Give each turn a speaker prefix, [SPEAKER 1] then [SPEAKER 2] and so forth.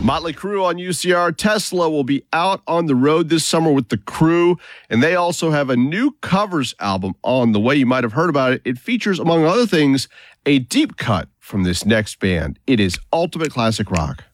[SPEAKER 1] Motley Crue on UCR. Tesla will be out on the road this summer with the Crew, and they also have a new covers album on the way. You might have heard about it. It features, among other things, a deep cut from this next band. It is ultimate classic rock.